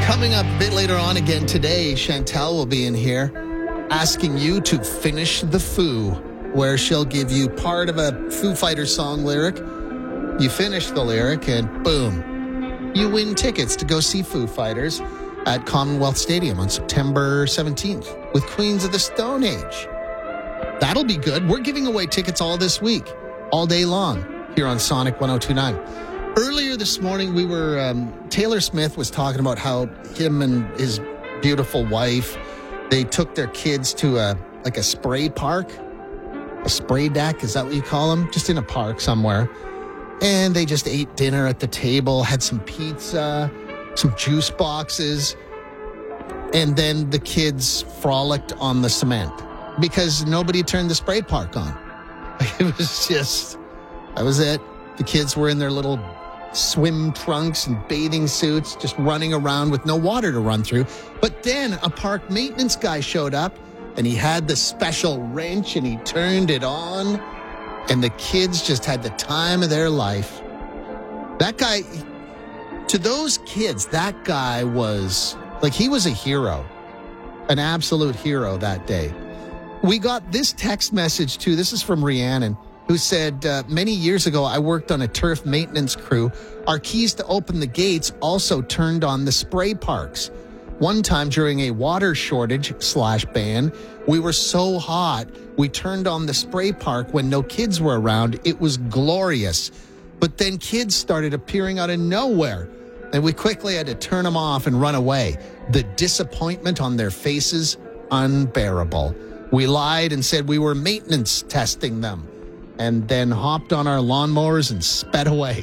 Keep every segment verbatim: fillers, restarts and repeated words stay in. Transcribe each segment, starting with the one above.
Coming up a bit later on again today, Chantel will be in here asking you to finish the Foo, where she'll give you part of a Foo Fighters song lyric. You finish the lyric and boom, you win tickets to go see Foo Fighters at Commonwealth Stadium on September seventeenth with Queens of the Stone Age. That'll be good. We're giving away tickets all this week, all day long, here on Sonic one oh two point nine. Earlier this morning, we were, um, Taylor Smith was talking about how him and his beautiful wife, they took their kids to a, like a spray park, a spray deck, is that what you call them? Just in a park somewhere. And they just ate dinner at the table, had some pizza, some juice boxes, and then the kids frolicked on the cement because nobody turned the spray park on. It was just, that was it. The kids were in their little swim trunks and bathing suits, just running around with no water to run through. But then a park maintenance guy showed up, and he had the special wrench, and he turned it on, and the kids just had the time of their life. That guy, to those kids, that guy was, like, he was a hero, an absolute hero that day. We got this text message, too. This is from Rhiannon, who said, uh, many years ago, I worked on a turf maintenance crew. Our keys to open the gates also turned on the spray parks. One time during a water shortage slash ban, we were so hot, we turned on the spray park when no kids were around. It was glorious. But then kids started appearing out of nowhere, and we quickly had to turn them off and run away. The disappointment on their faces, unbearable. We lied and said we were maintenance testing them, and then hopped on our lawnmowers and sped away.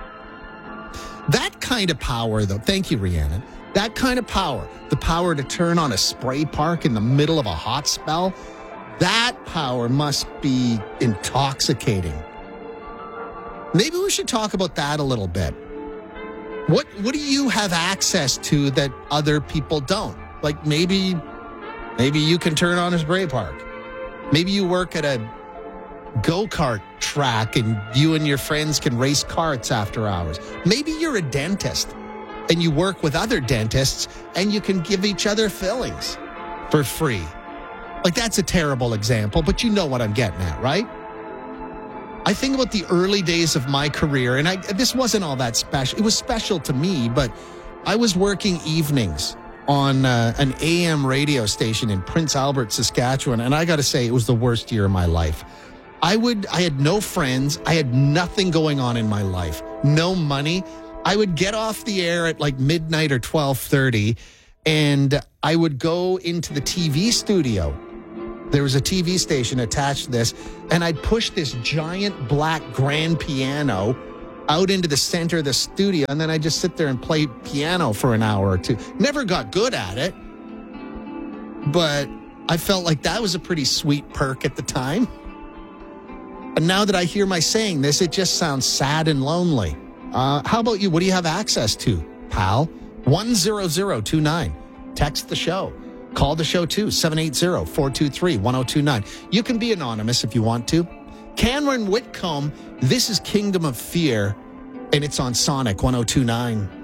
That kind of power, though, thank you, Rhiannon, that kind of power, the power to turn on a spray park in the middle of a hot spell, that power must be intoxicating. Maybe we should talk about that a little bit. What what do you have access to that other people don't? Like maybe, maybe you can turn on a spray park. Maybe you work at a go-kart track and you and your friends can race karts after hours. Maybe you're a dentist and you work with other dentists and you can give each other fillings for free. Like, that's a terrible example, but you know what I'm getting at, right? I think about the early days of my career, and I, this wasn't all that special. It was special to me, but I was working evenings on uh, an A M radio station in Prince Albert, Saskatchewan, and I got to say, it was the worst year of my life. I would, I had no friends. I had nothing going on in my life. No money. I would get off the air at like midnight or twelve thirty, and I would go into the T V studio. There was a T V station attached to this, and I'd push this giant black grand piano out into the center of the studio, and then I'd just sit there and play piano for an hour or two. Never got good at it, but I felt like that was a pretty sweet perk at the time. And now that I hear my saying this, it just sounds sad and lonely. Uh, how about you? What do you have access to, pal? one zero zero two nine. Text the show. Call the show too, seven eight zero, four two three, one zero two nine. You can be anonymous if you want to. Cameron Whitcomb, this is Kingdom of Fear, and it's on Sonic one oh two point nine.